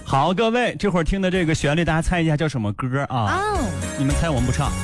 好，各位，这会儿听的这个旋律，大家猜一下叫什么歌啊？你们猜，我们不唱。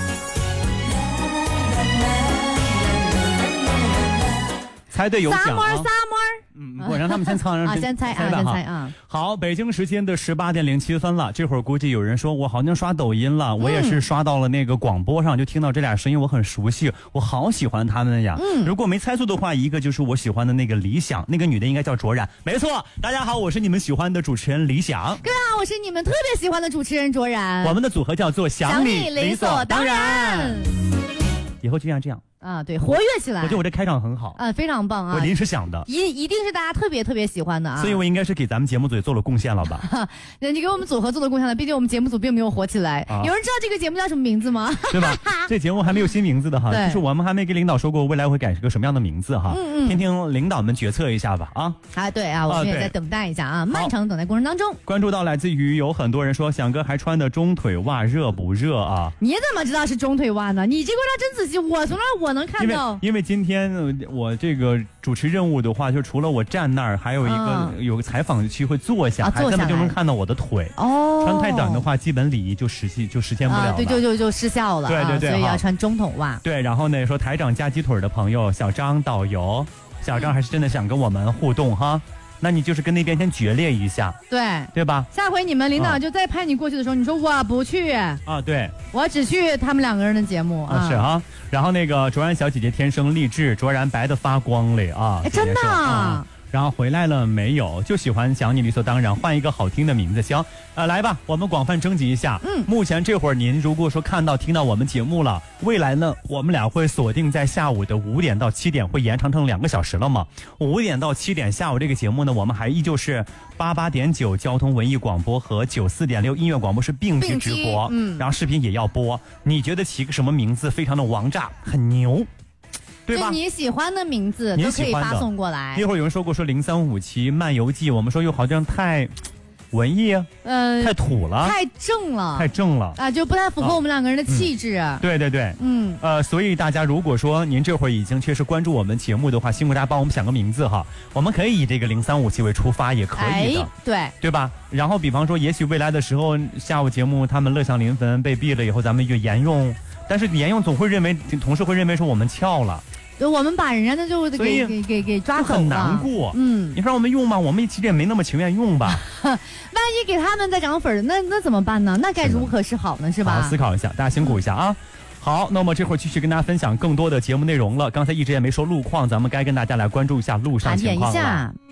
猜对有奖啊！我让他们先唱， 先猜啊！ 好，北京时间的18点07分了，这会儿估计有人说我好像刷抖音了，我也是刷到了那个广播上，就听到这俩声音，我很熟悉，我好喜欢他们呀。如果没猜错的话，一个就是我喜欢的那个理想，那个女的应该叫卓然，没错。大家好，我是你们喜欢的主持人理想。 各位好，我是你们特别喜欢的主持人卓然。 我们的组合叫做想你理所当然。以后就像这样啊，对，活跃起来。 我觉得我这开场很好， 非常棒啊！ 我临时想的， 一定是大家特别喜欢的啊！ 所以我应该是给咱们节目组也做了贡献了吧？ 你给我们组合做了贡献了，毕竟我们节目组并没有火起来。有人知道这个节目叫什么名字吗？ 对吧？这节目还没有新名字的哈，就是我们还没给领导说过未来会改个什么样的名字哈。听听领导们决策一下吧啊！ 对啊，我们也在等待一下啊，漫长的等待过程当中。 关注到来自于有很多人说，响哥还穿的中腿袜热不热啊？ 你怎么知道是中腿袜呢？你这观察真仔细，我从那我能看到。 因为今天我这个主持任务的话，就除了我站那儿，还有有个采访区会坐下，孩子们就能看到我的腿。穿太短的话，基本礼仪就实现不了了。 对，就失效了。对，所以要穿中筒袜。 对，然后呢，说台长夹鸡腿的朋友，小张导游，小张还是真的想跟我们互动哈。那你就是跟那边先决裂一下，对吧？ 下回你们领导就再派你过去的时候，你说我不去啊， 对， 我只去他们两个人的节目啊， 是啊。然后那个卓然小姐姐天生丽质，卓然白的发光了啊， 真的。 然后回来了没有？就喜欢想你理所当然，换一个好听的名字。行，来吧，我们广泛征集一下。目前这会儿您如果说看到听到我们节目了，未来呢，我们俩会锁定在下午的5点到7点，会延长成2个小时了嘛？5点到7点下午这个节目呢，我们还依旧是88.9交通文艺广播和94.6音乐广播是并机直播，然后视频也要播。你觉得起个什么名字非常的王炸，很牛？对吧？ 就你喜欢的名字都可以发送过来。 一会儿有人说过说0357漫游记，我们说又好像太文艺太土了， 太正了啊，就不太符合我们两个人的气质。 对，所以大家如果说您这会儿已经确实关注我们节目的话，辛苦大家帮我们想个名字哈，我们可以以这个0357为出发，也可以的，对吧？然后比方说，也许未来的时候下午节目他们乐享临汾被毙了以后，咱们就沿用，但是沿用总会认为同事会认为说我们翘了。 我们把人家的就给抓走了， 很难过。你说让我们用吗？我们其实也没那么情愿用吧。 万一给他们再涨粉，那怎么办呢？那该如何是好呢？是吧？ 好，思考一下，大家辛苦一下啊。好，那么这会儿继续跟大家分享更多的节目内容了。刚才一直也没说路况，咱们该跟大家来关注一下路上情况了。